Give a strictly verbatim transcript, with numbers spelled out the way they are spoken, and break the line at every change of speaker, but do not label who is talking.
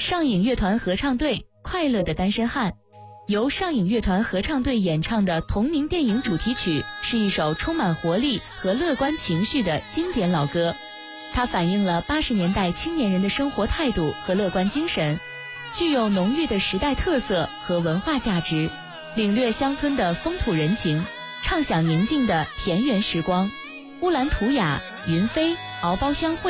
上影乐团合唱队《快乐的单身汉》，由上影乐团合唱队演唱的同名电影主题曲，是一首充满活力和乐观情绪的经典老歌。它反映了八十年代青年人的生活态度和乐观精神，具有浓郁的时代特色和文化价值，领略乡村的风土人情，畅享宁静的田园时光。乌兰图雅、云飞、敖包相会。